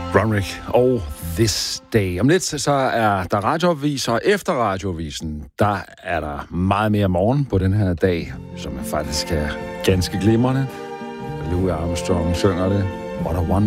Runrick og This Day. Om lidt så er der radioavis, og efter radioavisen, der er der meget mere morgen på den her dag, som faktisk er ganske glimrende. Louis Armstrong synger det. What a wonderful